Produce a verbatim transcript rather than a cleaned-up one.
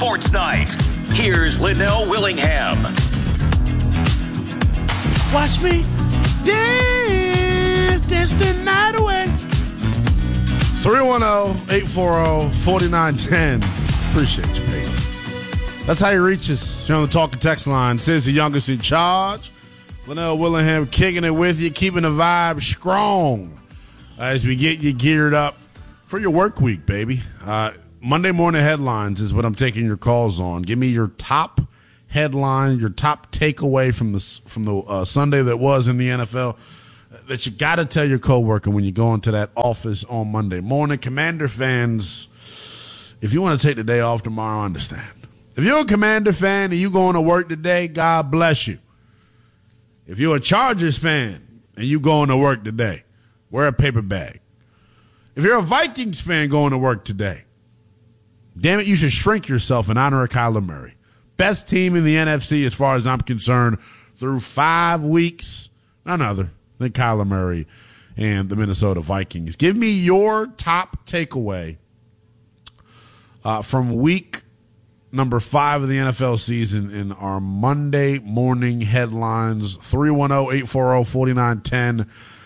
Sports Night. Here's Linnell Willingham. Watch me dance, dance the night away. three one zero, eight four zero, four nine one zero. Appreciate you, baby. That's how you reach us here on the Talk and Text line. Says the youngest in charge. Linnell Willingham kicking it with you, keeping the vibe strong as we get you geared up for your work week, baby. Uh, Monday morning headlines is what I'm taking your calls on. Give me your top headline, your top takeaway from the from the uh, Sunday that was in the N F L that you got to tell your coworker when you go into that office on Monday morning. Commander fans, if you want to take the day off tomorrow, I understand. If you're a Commander fan and you going to work today, God bless you. If you're a Chargers fan and you going to work today, wear a paper bag. If you're a Vikings fan going to work today, damn it, you should shrink yourself in honor of Kyler Murray. Best team in the N F C as far as I'm concerned through five weeks. None other than Kyler Murray and the Minnesota Vikings. Give me your top takeaway uh, from week number five of the N F L season in our Monday morning headlines. three one zero, eight four zero, four nine one zero.